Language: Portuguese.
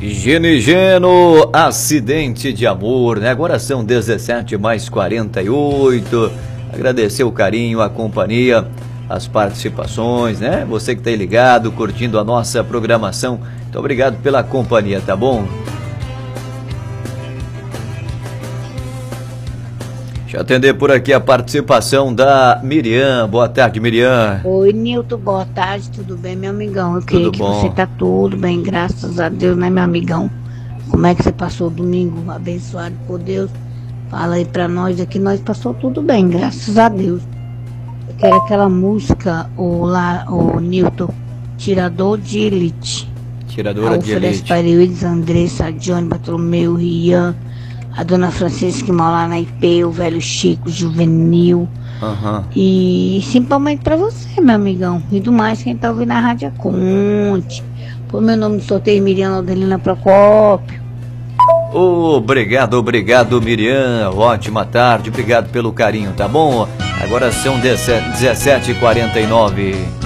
Geno, acidente de amor, né? Agora são 17h48. Agradecer o carinho, a companhia, as participações, né? Você que tá aí ligado, curtindo a nossa programação. Muito obrigado pela companhia, tá bom? Deixa eu atender por aqui a participação da Miriam. Boa tarde, Miriam. Oi, Nilton, boa tarde, tudo bem, meu amigão? Eu creio que você tá tudo bem, graças a Deus, né, meu amigão? Como é que você passou o domingo abençoado por Deus? Fala aí pra nós, aqui nós passou tudo bem, graças a Deus. Eu quero aquela música, o Nilton, Tirador de Elite. Tiradora de Elite. Paredes, Andressa, Johnny, Bartolomeu, Rian, a dona Francisca que mora lá na IP, o velho Chico, Juvenil. E simplesmente pra você, meu amigão. E do mais, quem tá ouvindo a Rádio Conte. Pô, meu nome de sorteio Miriam Laudelina Procópio. Obrigado, Miriam. Ótima tarde, obrigado pelo carinho, tá bom? Agora são 17h49.